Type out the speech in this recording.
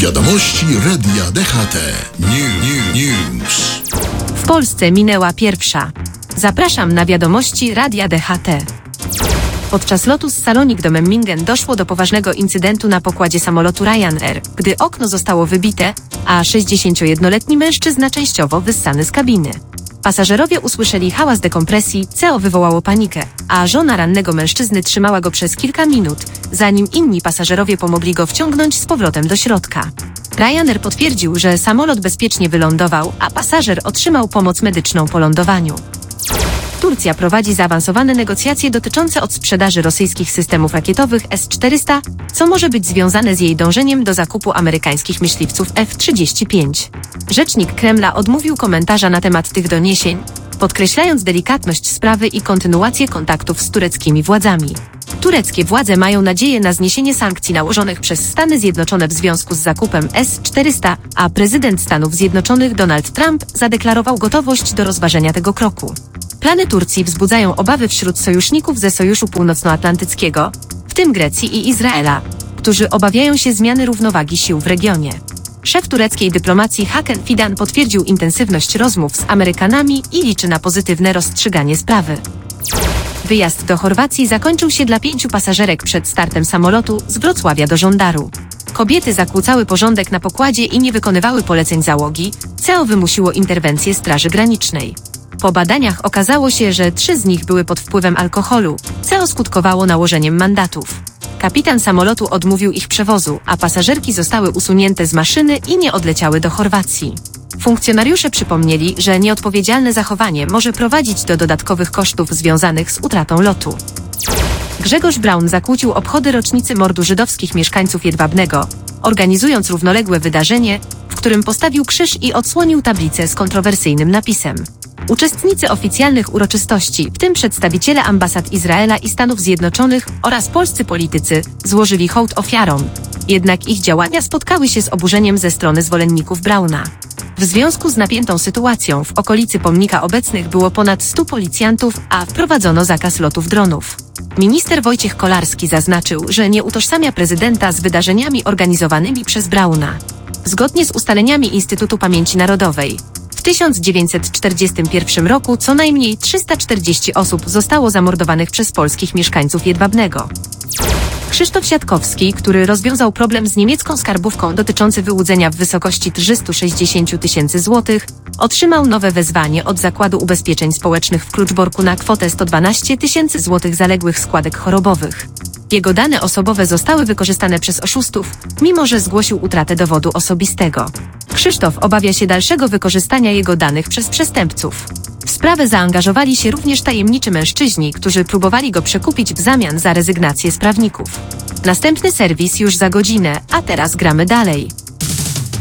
Wiadomości Radia DHT. News. W Polsce minęła pierwsza. Zapraszam na wiadomości Radia DHT. Podczas lotu z Salonik do Memmingen doszło do poważnego incydentu na pokładzie samolotu Ryanair, gdy okno zostało wybite, a 61-letni mężczyzna częściowo wyssany z kabiny. Pasażerowie usłyszeli hałas dekompresji, co wywołało panikę, a żona rannego mężczyzny trzymała go przez kilka minut, zanim inni pasażerowie pomogli go wciągnąć z powrotem do środka. Ryanair potwierdził, że samolot bezpiecznie wylądował, a pasażer otrzymał pomoc medyczną po lądowaniu. Turcja prowadzi zaawansowane negocjacje dotyczące odsprzedaży rosyjskich systemów rakietowych S-400, co może być związane z jej dążeniem do zakupu amerykańskich myśliwców F-35. Rzecznik Kremla odmówił komentarza na temat tych doniesień, podkreślając delikatność sprawy i kontynuację kontaktów z tureckimi władzami. Tureckie władze mają nadzieję na zniesienie sankcji nałożonych przez Stany Zjednoczone w związku z zakupem S-400, a prezydent Stanów Zjednoczonych Donald Trump zadeklarował gotowość do rozważenia tego kroku. Plany Turcji wzbudzają obawy wśród sojuszników ze Sojuszu Północnoatlantyckiego, w tym Grecji i Izraela, którzy obawiają się zmiany równowagi sił w regionie. Szef tureckiej dyplomacji Hakan Fidan potwierdził intensywność rozmów z Amerykanami i liczy na pozytywne rozstrzyganie sprawy. Wyjazd do Chorwacji zakończył się dla 5 pasażerek przed startem samolotu z Wrocławia do Żondaru. Kobiety zakłócały porządek na pokładzie i nie wykonywały poleceń załogi, co wymusiło interwencję Straży Granicznej. Po badaniach okazało się, że 3 z nich były pod wpływem alkoholu, co skutkowało nałożeniem mandatów. Kapitan samolotu odmówił ich przewozu, a pasażerki zostały usunięte z maszyny i nie odleciały do Chorwacji. Funkcjonariusze przypomnieli, że nieodpowiedzialne zachowanie może prowadzić do dodatkowych kosztów związanych z utratą lotu. Grzegorz Braun zakłócił obchody rocznicy mordu żydowskich mieszkańców Jedwabnego, organizując równoległe wydarzenie, w którym postawił krzyż i odsłonił tablicę z kontrowersyjnym napisem. Uczestnicy oficjalnych uroczystości, w tym przedstawiciele ambasad Izraela i Stanów Zjednoczonych oraz polscy politycy, złożyli hołd ofiarom. Jednak ich działania spotkały się z oburzeniem ze strony zwolenników Brauna. W związku z napiętą sytuacją w okolicy pomnika obecnych było ponad 100 policjantów, a wprowadzono zakaz lotów dronów. Minister Wojciech Kolarski zaznaczył, że nie utożsamia prezydenta z wydarzeniami organizowanymi przez Brauna. Zgodnie z ustaleniami Instytutu Pamięci Narodowej, w 1941 roku co najmniej 340 osób zostało zamordowanych przez polskich mieszkańców Jedwabnego. Krzysztof Siatkowski, który rozwiązał problem z niemiecką skarbówką dotyczący wyłudzenia w wysokości 360 000 złotych, otrzymał nowe wezwanie od Zakładu Ubezpieczeń Społecznych w Kluczborku na kwotę 112 000 złotych zaległych składek chorobowych. Jego dane osobowe zostały wykorzystane przez oszustów, mimo że zgłosił utratę dowodu osobistego. Krzysztof obawia się dalszego wykorzystania jego danych przez przestępców. W sprawę zaangażowali się również tajemniczy mężczyźni, którzy próbowali go przekupić w zamian za rezygnację z prawników. Następny serwis już za godzinę, a teraz gramy dalej.